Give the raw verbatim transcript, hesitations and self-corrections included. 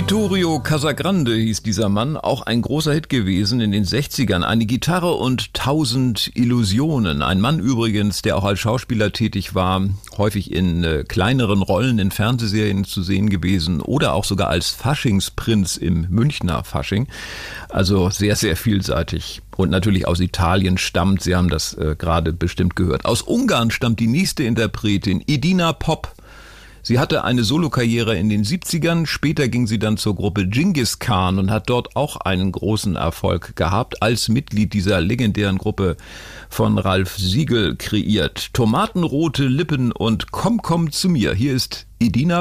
Vittorio Casagrande hieß dieser Mann, auch ein großer Hit gewesen in den sechzigern. Eine Gitarre und tausend Illusionen. Ein Mann übrigens, der auch als Schauspieler tätig war, häufig in äh, kleineren Rollen in Fernsehserien zu sehen gewesen oder auch sogar als Faschingsprinz im Münchner Fasching. Also sehr, sehr vielseitig. Und natürlich aus Italien stammt, Sie haben das äh, gerade bestimmt gehört. Aus Ungarn stammt die nächste Interpretin, Edina Pop. Sie hatte eine Solokarriere in den siebzigern, später ging sie dann zur Gruppe Genghis Khan und hat dort auch einen großen Erfolg gehabt, als Mitglied dieser legendären Gruppe von Ralf Siegel kreiert. Tomatenrote Lippen und Komm, komm zu mir. Hier ist Edina